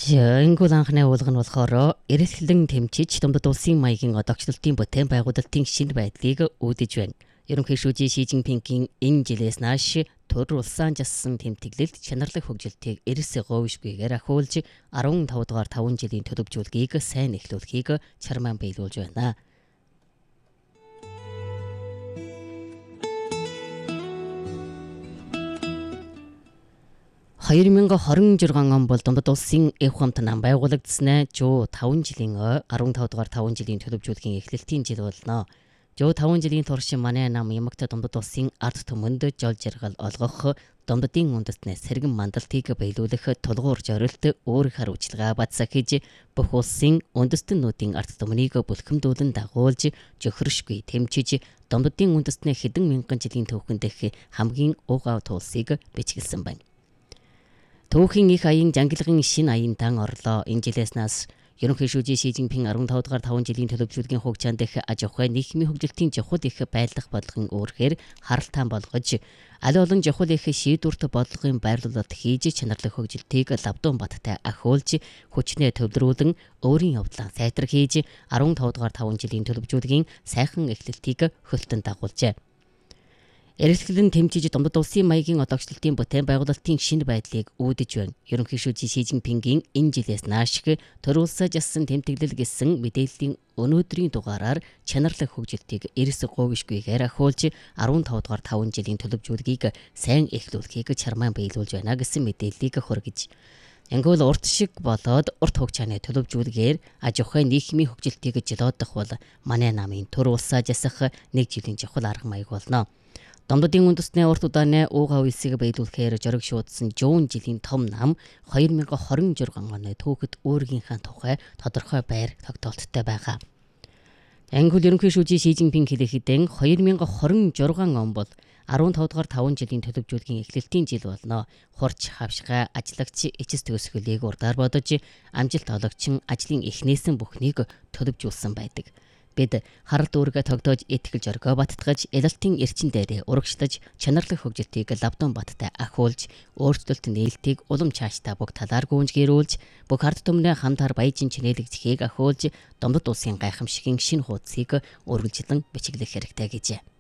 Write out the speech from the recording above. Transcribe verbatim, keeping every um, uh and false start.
За ингүүл анхны уулга нь болохоор эрэлхлэн тэмчиж Домдод улсын маягийн одоогчлолтын бүтээн байгуулалтын шинэ байдлыг үүдэж байна. Ерөнхий шүүжийн Ши Жинпингийн энэ жилээс нааш төр улсаан жасан тэмдэглэлд чанарлаг хөгжилтийг эрс говьшгүйгээр ахиулж арван тавд дугаар таван жилийн төлөвжүүлгийг сайн эхлүүлэхийг чармаан биелүүлж байна. хоёр мянга хорин журган он бол Домдод улсын эв хамт нам байгуулагдсанаа жоо таван жилийн арван тавд дугаар таван жилийн төлөвжүүлгийн эхлэлтийн жил болно. жоо таван жилийн турш манай нам ямагт Домдод улсын ард түмэнд жол жаргал олгох, Домдодын үндэстнээс сэргэн мандалтыг биелүүлэх тулгуур зорилт өөр хариуцлага бацсахиж бүх улсын үндэстнүүдийн ард түмнийг бүлхэмдүүлэн дагуулж жөхөршгүй тэмчиж Домдодын үндэстнээ хэдэн мянган жилийн түүхэн дэх хамгийн угав тулсыг бичгэлсэн байна. Түүхийн их аян жангилгын шинэ аянтан орлоо. Энэ жилээс нас ерөнхий шүүжийн Ши Жинпин арван тавд дугаар таван жилийн төлөвлөлтийн хугацаанд дэх аж ахуй нийгмийн хөгжилтийн чухал их байлдах бодлогын өөрөөр харалтаан болгож аль олон чухал их шийдвэрт бодлогын байрлуулалт хийж чанарлаг хөгжилтийг лавдун баттай ахиулж хүчнээ төвлөрүүлэн өөрийн явдлаа сайтар хийж арван тавд дугаар таван жилийн төлөвлөлтийн сайхан эхлэлтийг хөлтөнд дагуулжээ. Эрэлхлэн тэмчиж Домдод улсын маягийн одоогчлолтын бүтээн байгуулалтын шинэ байдлыг үүдэж байна. Ерөнхий шүүжийн Ши Жинпингийн энэ жилээс нааш төр улсаа жасан тэмдэглэл гэсэн мэдээллийн өнөөдрийн дугаараар чанарлаг хөгжилтийг эрс говьшгүйгээр ахиулж арван тавд дугаар таван жилийн төлөвжүүлгийг сайн эхлүүлэхийг чармаан биелүүлж байна гэсэн мэдээллийг хүргэж. Янгуул урт шиг болоод урт хугацааны төлөвжүүлгээр аж ахуй нийгмийн хөгжилтийг жилоодох бол манай намын төр улсаа жасах нэг жилийн чухал арга маяг болно. Домдодын үндэстний урт удааны уугав элсийг биелүүлэхээр зориг шуудсан жуун жилийн том нам хоёр мянга хорин журган оны түүхэд өөрийнхөө тухай тодорхой байр тогтоолттой байгаа. Англи ерөнхий шүүжийн Ши Жинпин хэлэхдээ хоёр мянга хорин журган он бол арван тавд дугаар таван жилийн төлөвжүүлгийн эхлэлтийн жил болно. Хурч хавшгаа ажлагч эцэс төгсгөлийг урдаар бодож амжилт олгочин ажлын эхнээсэн бүхнийг төлөвжүүлсэн байдаг. Бид харалт үүргээ тогтоож итгэж оргоо баттгаж элэлтийн эрчин дээрээ урагшлаж чанарлаг хөгжилтийг лавдун баттай ахиулж өөрчлөлт нээлтийг улам чааштай бүх талаар гүнжгэрүүлж бүх ард түмнээ хамтаар баяжин чинээлэгдэхийг ахиулж Домдод улсын гайхамшигын шинэ хуудсыг үргэлжлэн бичиглэх хэрэгтэй гэжээ.